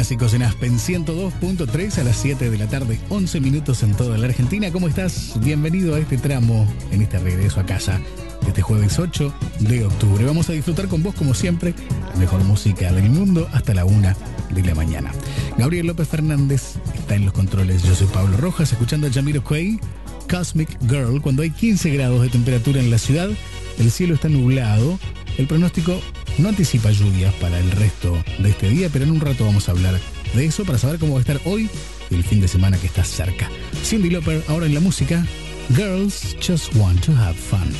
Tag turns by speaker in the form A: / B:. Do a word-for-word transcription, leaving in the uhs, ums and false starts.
A: clásicos en Aspen ciento dos punto tres a las siete de la tarde, once minutos en toda la Argentina. ¿Cómo estás? Bienvenido a este tramo, en este regreso a casa, este jueves ocho de octubre. Vamos a disfrutar con vos, como siempre, la mejor música del mundo hasta la una de la mañana. Gabriel López Fernández está en los controles. Yo soy Pablo Rojas, escuchando a Jamiroquai, Cosmic Girl. Cuando hay quince grados de temperatura en la ciudad, el cielo está nublado. El pronóstico no anticipa lluvias para el resto de este día, pero en un rato vamos a hablar de eso para saber cómo va a estar hoy y el fin de semana que está cerca. Cyndi Lauper, ahora en la música, Girls Just Want to Have Fun.